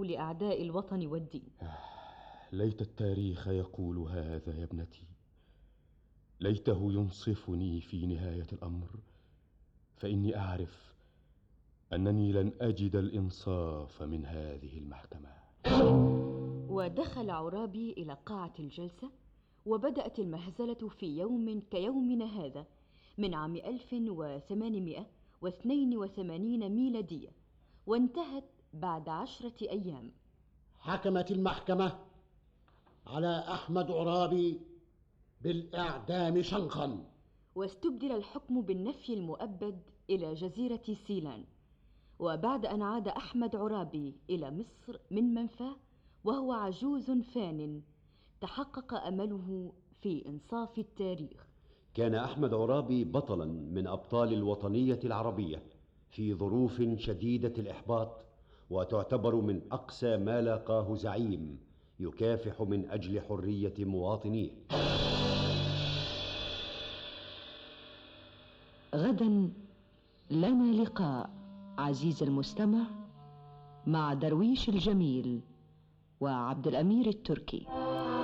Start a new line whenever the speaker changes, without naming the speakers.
لأعداء الوطن والدين.
ليت التاريخ يقول هذا يا ابنتي، ليته ينصفني في نهاية الأمر، فإني أعرف أنني لن أجد الإنصاف من هذه المحكمة.
ودخل عرابي إلى قاعة الجلسة، وبدأت المهزلة في يوم كيومنا هذا من عام 1882 ميلادية، وانتهت بعد 10 أيام.
حكمت المحكمة على أحمد عرابي بالإعدام شنقا،
واستبدل الحكم بالنفي المؤبد إلى جزيرة سيلان. وبعد أن عاد أحمد عرابي إلى مصر من منفاه وهو عجوز فان، تحقق أمله في إنصاف التاريخ.
كان أحمد عرابي بطلا من أبطال الوطنية العربية في ظروف شديدة الإحباط، وتعتبر من أقسى ما لاقاه زعيم يكافح من أجل حرية مواطنيه.
غدا لنا لقاء عزيز المستمع مع درويش الجميل وعبد الأمير التركي.